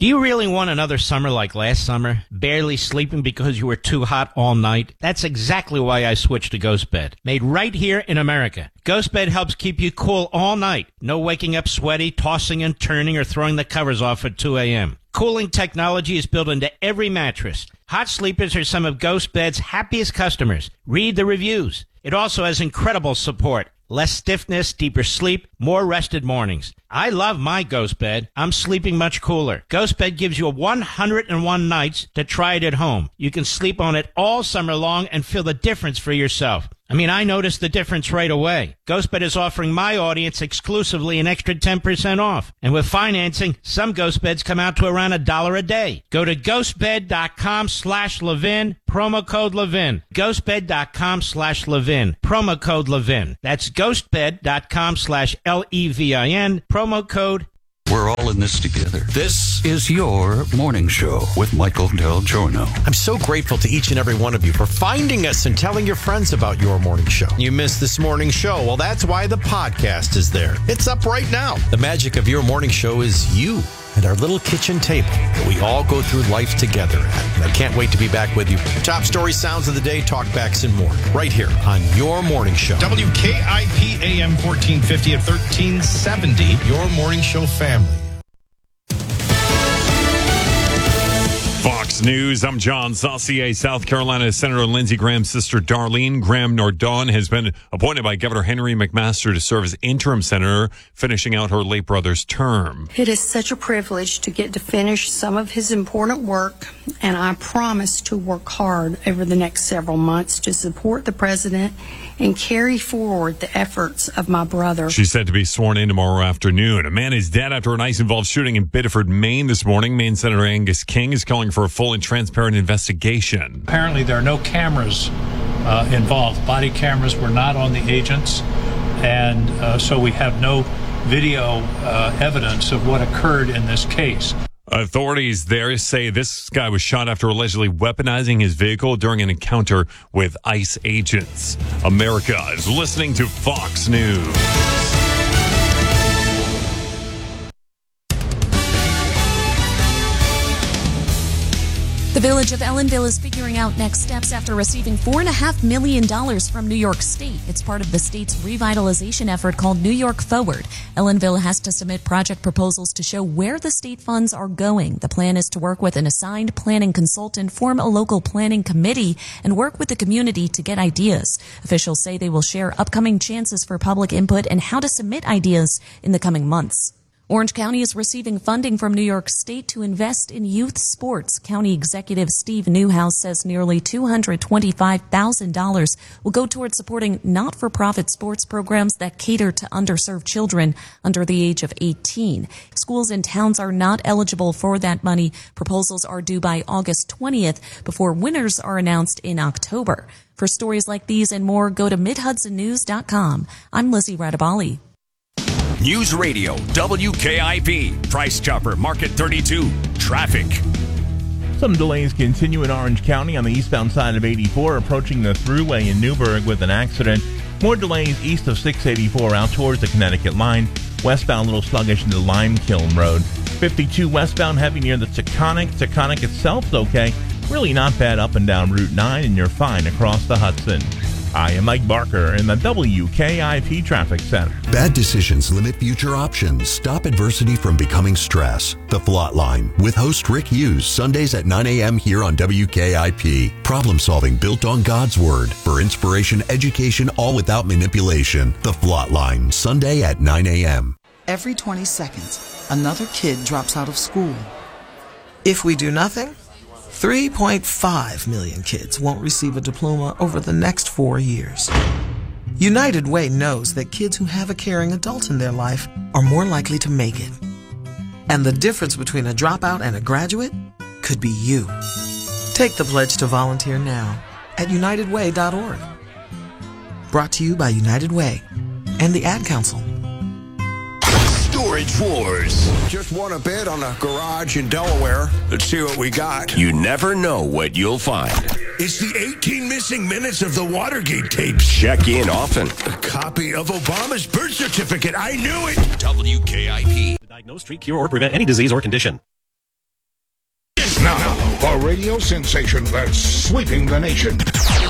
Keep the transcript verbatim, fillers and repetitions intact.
Do you really want another summer like last summer? Barely sleeping because you were too hot all night? That's exactly why I switched to GhostBed. Made right here in America. GhostBed helps keep you cool all night. No waking up sweaty, tossing and turning, or throwing the covers off at two a.m. Cooling technology is built into every mattress. Hot sleepers are some of GhostBed's happiest customers. Read the reviews. It also has incredible support. Less stiffness, deeper sleep, more rested mornings. I love my GhostBed. I'm sleeping much cooler. GhostBed gives you one hundred one nights to try it at home. You can sleep on it all summer long and feel the difference for yourself. I mean, I noticed the difference right away. GhostBed is offering my audience exclusively an extra ten percent off. And with financing, some GhostBeds come out to around a dollar a day. Go to ghostbed.com slash Levin, promo code Levin. Ghostbed.com slash Levin, promo code Levin. That's ghostbed.com slash L E V I N, promo code. We're all in this together. This is your morning show with Michael Del Giorno. I'm so grateful to each and every one of you for finding us and telling your friends about your morning show. You missed this morning show. Well, that's why the podcast is there. It's up right now. The magic of your morning show is you and our little kitchen table that we all go through life together at. I can't wait to be back with you. Top story, sounds of the day, talkbacks, and more. Right here on your morning show. W K I P A M fourteen fifty at thirteen seventy. Your morning show family. Fox News, I'm John Saucier. South Carolina Senator Lindsey Graham's sister Darlene Graham Nardone has been appointed by Governor Henry McMaster to serve as interim senator, finishing out her late brother's term. It is such a privilege to get to finish some of his important work, and I promise to work hard over the next several months to support the president and carry forward the efforts of my brother. She's set to be sworn in tomorrow afternoon. A man is dead after an ICE-involved shooting in Biddeford, Maine this morning. Maine Senator Angus King is calling for a full and transparent investigation. Apparently there are no cameras uh, involved. Body cameras were not on the agents, and uh, so we have no video uh, evidence of what occurred in this case. Authorities there say this guy was shot after allegedly weaponizing his vehicle during an encounter with ICE agents. America is listening to Fox News. The village of Ellenville is figuring out next steps after receiving four point five million dollars from New York State. It's part of the state's revitalization effort called New York Forward. Ellenville has to submit project proposals to show where the state funds are going. The plan is to work with an assigned planning consultant, form a local planning committee, and work with the community to get ideas. Officials say they will share upcoming chances for public input and how to submit ideas in the coming months. Orange County is receiving funding from New York State to invest in youth sports. County Executive Steve Newhouse says nearly two hundred twenty-five thousand dollars will go towards supporting not-for-profit sports programs that cater to underserved children under the age of eighteen. Schools and towns are not eligible for that money. Proposals are due by August twentieth before winners are announced in October. For stories like these and more, go to mid hudson news dot com. I'm Lizzie Radabali. News Radio, W K I P, Price Chopper, Market thirty-two, traffic. Some delays continue in Orange County on the eastbound side of eighty-four, approaching the Thruway in Newburgh with an accident. More delays east of six eighty-four out towards the Connecticut line. Westbound, a little sluggish into Lime Kiln Road. fifty-two westbound, heavy near the Taconic. Taconic itself's okay. Really not bad up and down Route nine, and you're fine across the Hudson. I am Mike Barker in the W K I P Traffic Center. Bad decisions limit future options. Stop adversity from becoming stress. The Flot Line with host Rick Hughes, Sundays at nine a.m. here on W K I P. Problem solving built on God's Word. For inspiration, education, all without manipulation. The Flot Line, Sunday at nine a.m. Every twenty seconds, another kid drops out of school. If we do nothing, three point five million kids won't receive a diploma over the next four years. United Way knows that kids who have a caring adult in their life are more likely to make it. And the difference between a dropout and a graduate could be you. Take the pledge to volunteer now at united way dot org. Brought to you by United Way and the Ad Council. Storage Wars. Just won a bid on a garage in Delaware. Let's see what we got. You never know what you'll find. It's the eighteen missing minutes of the Watergate tapes. Check in often. A copy of Obama's birth certificate. I knew it. W K I P. To diagnose, treat, cure, or prevent any disease or condition. A radio sensation that's sweeping the nation.